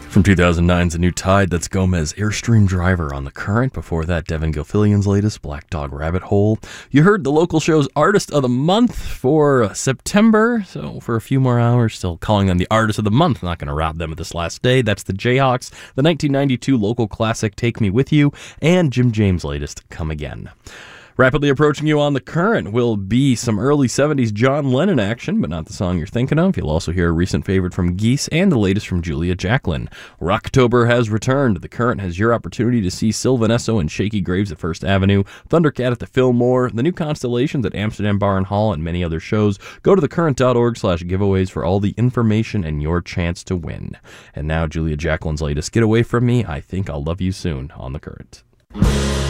From 2009's A New Tide, that's Gomez Airstream Driver on The Current. Before that, Devin Gilfillian's latest, Black Dog Rabbit Hole. You heard the local show's Artist of the Month for September, so for a few more hours, still calling them the Artist of the Month. Not going to rob them of this last day. That's the Jayhawks, the 1992 local classic, Take Me With You, and Jim James' latest, Come Again. Rapidly approaching you on The Current will be some early 70s John Lennon action, but not the song you're thinking of. You'll also hear a recent favorite from Geese and the latest from Julia Jacklin. Rocktober has returned. The Current has your opportunity to see Sylvan Esso and Shaky Graves at First Avenue, Thundercat at the Fillmore, the new Constellations at Amsterdam Bar and Hall, and many other shows. Go to thecurrent.org/giveaways for all the information and your chance to win. And now Julia Jacklin's latest, Get Away From Me, I Think I'll Love You Soon on The Current.